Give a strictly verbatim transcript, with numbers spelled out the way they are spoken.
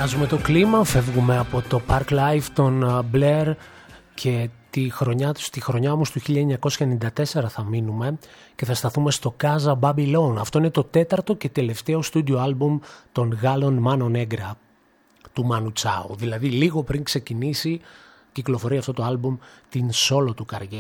Αλλάζουμε το κλίμα, φεύγουμε από το Park Life των Blair και τη χρονιά, στη χρονιά όμως του χίλια εννιακόσια ενενήντα τέσσερα θα μείνουμε και θα σταθούμε στο Casa Babylon. Αυτό είναι το τέταρτο και τελευταίο στούντιο άλμπουμ των Γάλλων Mano Negra, του Manu Chao. Δηλαδή λίγο πριν ξεκινήσει κυκλοφορεί αυτό το άλμπουμ την solo του καριέρα.